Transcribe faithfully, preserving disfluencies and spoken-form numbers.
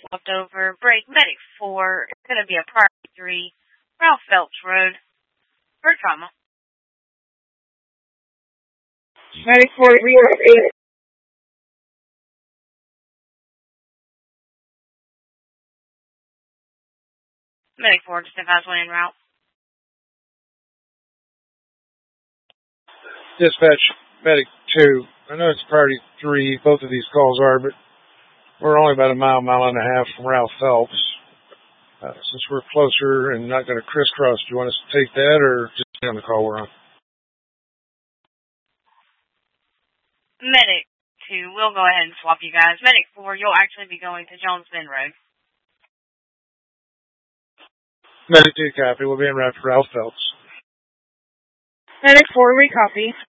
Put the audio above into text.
swapped over. Break, Medic four. It's going to be a priority three. Ralph Phelps Road. For trauma. Medic four, we are eight. Medic four, just advise when en route. Dispatch, Medic two. I know it's priority three, both of these calls are, but we're only about a mile, mile and a half from Ralph Phelps. Uh, since we're closer and not going to crisscross, do you want us to take that or just stay on the call we're on? Medic two, we'll go ahead and swap you guys. Medic four, you'll actually be going to Jones Bend Road. Medic two, copy. We'll be en route to Ralph Phelps. Medic four, we copy.